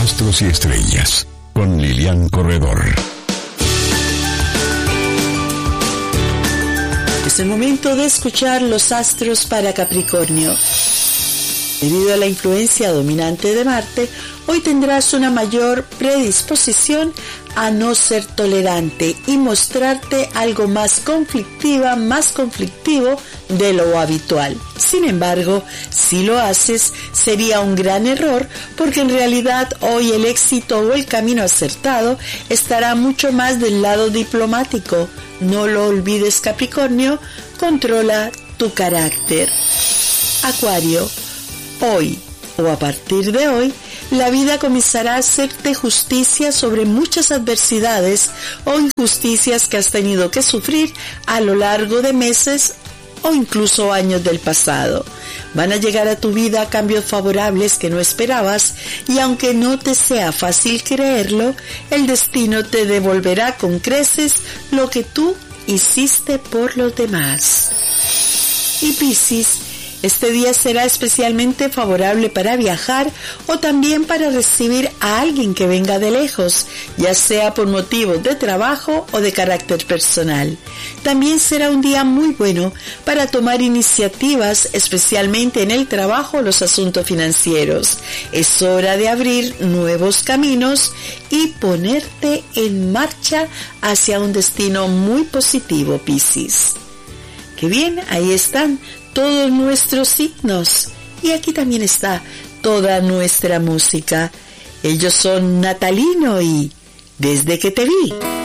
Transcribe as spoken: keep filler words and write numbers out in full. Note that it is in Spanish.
Astros y Estrellas, con Lilian Corredor. Es el momento de escuchar los astros para Capricornio. Debido a la influencia dominante de Marte, hoy tendrás una mayor predisposición a no ser tolerante y mostrarte algo más conflictiva, más conflictivo de lo habitual. Sin embargo, si lo haces, sería un gran error, porque en realidad hoy el éxito o el camino acertado estará mucho más del lado diplomático. No lo olvides, Capricornio, controla tu carácter. Acuario, hoy o a partir de hoy, la vida comenzará a hacerte justicia sobre muchas adversidades o injusticias que has tenido que sufrir a lo largo de meses o incluso años del pasado. Van a llegar a tu vida cambios favorables que no esperabas, y aunque no te sea fácil creerlo, el destino te devolverá con creces lo que tú hiciste por los demás. Y Piscis, este día será especialmente favorable para viajar o también para recibir a alguien que venga de lejos, ya sea por motivos de trabajo o de carácter personal. También será un día muy bueno para tomar iniciativas, especialmente en el trabajo o los asuntos financieros. Es hora de abrir nuevos caminos y ponerte en marcha hacia un destino muy positivo, Piscis. ¡Qué bien! Ahí están todos nuestros signos, y aquí también está toda nuestra música. Ellos son Natalino y Desde que te vi.